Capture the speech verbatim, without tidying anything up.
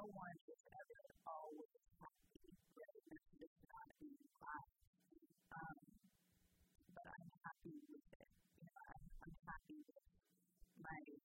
one is ever always happy, right? It's not being life. Um, but I'm happy with it. You know, I'm, I'm happy with my